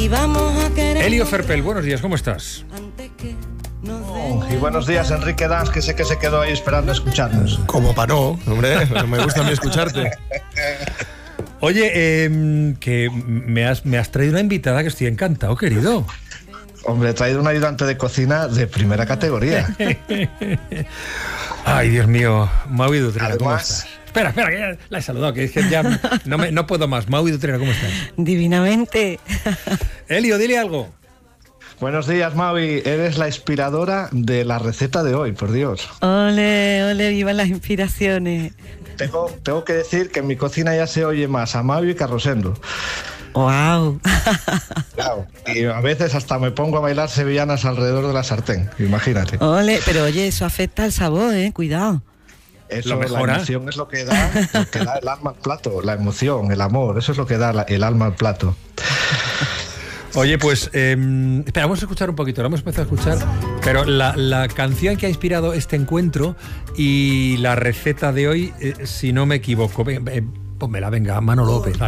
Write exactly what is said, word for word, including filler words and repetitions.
y vamos a querer. Elio Ferpel, buenos días, ¿cómo estás? Oh, y buenos días, Enrique Dans, que sé que se quedó ahí esperando a escucharnos. Como para no, hombre, me gusta a mí escucharte. Oye, eh, que me has, me has traído una invitada que estoy encantado, querido. Hombre, he traído un ayudante de cocina de primera categoría. Ay, Dios mío, Maui Dutrera, ¿cómo Además... estás? Espera, espera, que ya la he saludado, que es que ya no, me, no puedo más. Maui Dutrera, ¿cómo estás? Divinamente. Elio, dile algo. Buenos días, Maui. Eres la inspiradora de la receta de hoy, por Dios. Ole, ole, vivan las inspiraciones. Tengo, tengo que decir que en mi cocina ya se oye más a Maui que a Rosendo. Wow. Claro, y a veces hasta me pongo a bailar sevillanas alrededor de la sartén, imagínate. Ole, pero oye, eso afecta al sabor, eh, cuidado. Eso, ¿Lo mejora? La emoción es lo que da, lo que da el alma al plato, la emoción, el amor, eso es lo que da la, el alma al plato. Oye, pues, eh, espera, vamos a escuchar un poquito, lo hemos empezado a escuchar, pero la, la canción que ha inspirado este encuentro y la receta de hoy, eh, si no me equivoco, eh, pónmela, venga, Mano López.